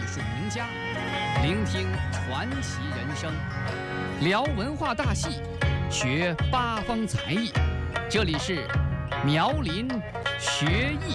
术名家，聆听传奇人生，聊文化大戏，学八方才艺。这里是苗林学艺。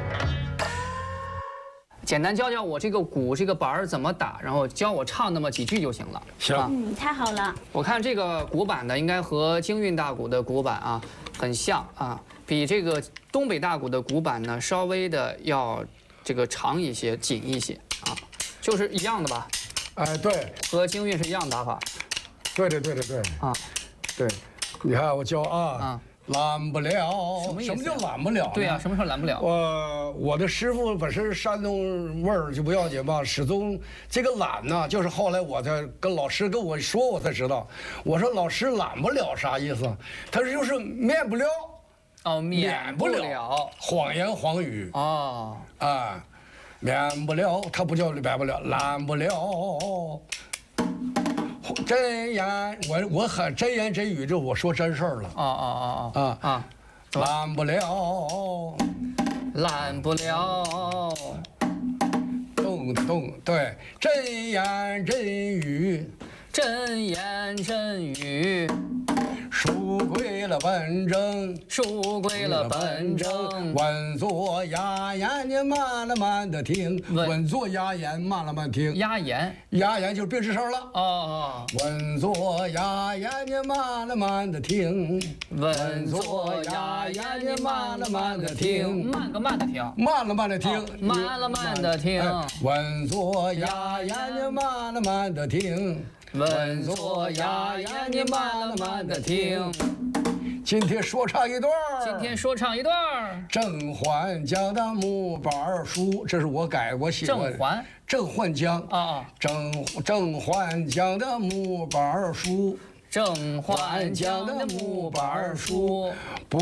简单教教我这个鼓这个板儿怎么打，然后教我唱那么几句就行了。 行， 太好了。 我看这个鼓板呢，应该和京韵大鼓的鼓板啊很像啊，比这个东北大鼓的鼓板呢稍微的要这个长一些、紧一些啊，就是一样的吧？ 哎，对， 和京韵是一样打法。 对啊， 对，你看我教啊。懒不了，什么叫懒不了？ 对呀，什么时候懒不了？ 我的师傅本身山东味儿就不要紧吧，始终这个懒呢，就是后来我才跟老师跟我说，我才知道。我说老师懒不了啥意思？他说就是免不了。 哦，免不了。 谎言谎语。 哦。 啊，免不了，他不叫免不了，懒不了。真言，我很真言真语，这我说真事儿了。懒不了， 懒不了， 动，对，真言真语， 真言真语。 书归了本正， 书归了本正。 稳坐压言，你慢了慢的听。稳坐压言，慢了慢听。 压言， 压言就是别吱声了。 哦。 稳坐压言，你慢了慢的听。 稳坐压言，你慢了慢的听。慢个慢的听。 慢了慢的听。 慢了慢的听。 稳坐压言，你慢了慢的听。 稳坐压言，你慢了慢的听。 今天说唱一段。甄嬛江的木板书，这是我写的。甄嬛江啊， 甄嬛江的木板书。 甄嬛江的木板书。